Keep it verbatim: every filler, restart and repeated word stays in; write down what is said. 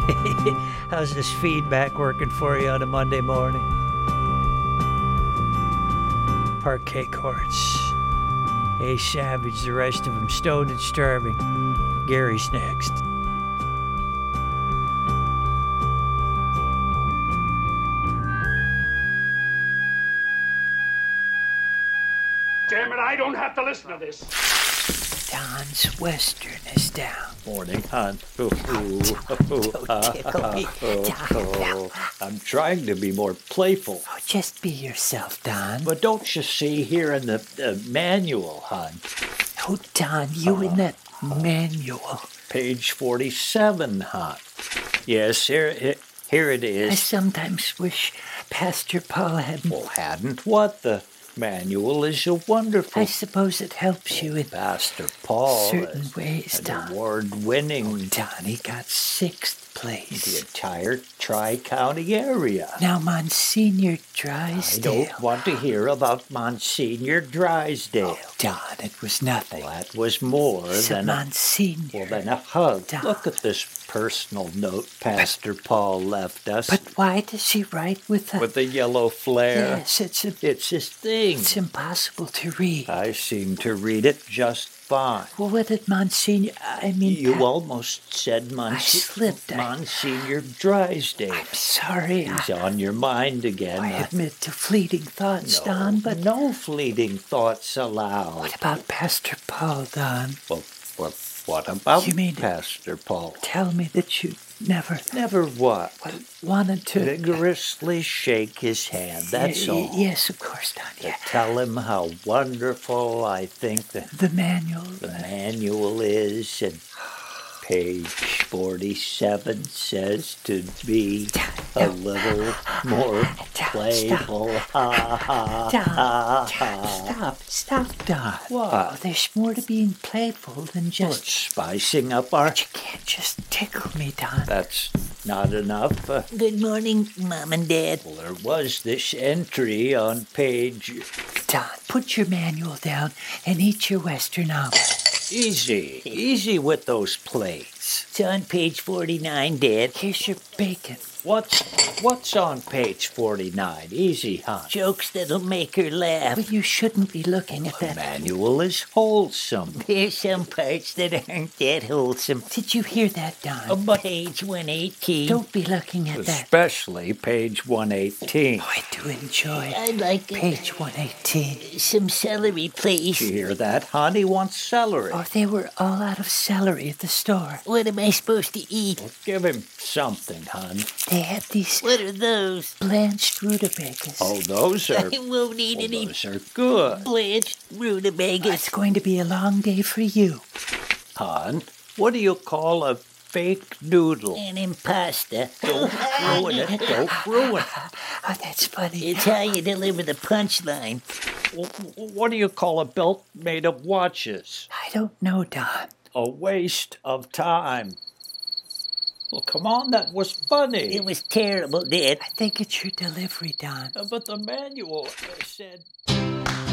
How's this feedback working for you on a Monday morning? Parquet courts. A. Savage, the rest of them stoned and starving. Gary's next. Damn it, I don't have to listen to this. Don's Western is down. Morning, hon. Ooh, ooh, Don't tickle me, Don. I'm trying to be more playful. Oh, just be yourself, Don. But don't you see here in the uh, manual, hon? Oh, Don, you uh, in that manual. Page forty-seven, hon. Yes, here, here, here it is. I sometimes wish Pastor Paul hadn't... Well, hadn't what? The manual is a wonderful... I suppose it helps you in Pastor Paul certain ways, an Don. award-winning... Oh, Don, he got sixth place. The entire Tri-County area. Now, Monsignor Drysdale... I don't want to hear about Monsignor Drysdale. Oh, Don, it was nothing. Well, that was more so than Monsignor. a... Well, than a hug. Don. Look at this personal note Pastor but, Paul left us. But why does he write with a... With a yellow flare? Yes, it's a... It's his thing. It's impossible to read. I seem to read it just fine. Well, what did Monsignor... I mean... You Pat... almost said Monsignor... I slipped. Monsignor Drysdale. I'm sorry. He's I... on your mind again. I admit to fleeting thoughts, no, Don, but... No fleeting thoughts allowed. What about Pastor Paul, Don? Well, well what about you mean Pastor Paul? Tell me that you never... Never what? Well, wanted to... Vigorously shake his hand, that's y- all. Yes, of course, Don, yeah. To tell him how wonderful I think the... The manual... The manual is, and page forty-seven says to be a little more playful. Don, Don, stop, stop, Don. What? Oh, there's more to being playful than just... Well, spicing up our... But you can't just tickle me, Don. That's not enough. Uh, Good morning, Mom and Dad. Well, there was this entry on page... Don, put your manual down and eat your Western omelet. Easy, easy with those plates. It's on page forty-nine, Dad. Here's your bacon. What's what's on page forty-nine? Easy, huh? Jokes that'll make her laugh. But you shouldn't be looking at The that. manual is wholesome. There's some parts that aren't that wholesome. Did you hear that, Don? Oh, but page one eighteen. Don't be looking at that. Especially page one eighteen. Oh, I do enjoy I like page one eighteen. Some celery, please. Did you hear that, hon? He wants celery. Oh, they were all out of celery at the store. What am I supposed to eat? Well, give him something, hon. They had these What are those? blanched rutabagas. Oh, those are... I won't eat well, any those are good. blanched rutabagas. It's going to be a long day for you. Hon, what do you call a fake noodle? An impasta. Don't ruin it. Don't ruin it. Oh, that's funny. It's how you deliver the punchline. What do you call a belt made of watches? I don't know, Don. A waste of time. Well, come on, that was funny. It was terrible, Dad. I think it's your delivery, Don. Uh, But the manual uh, said...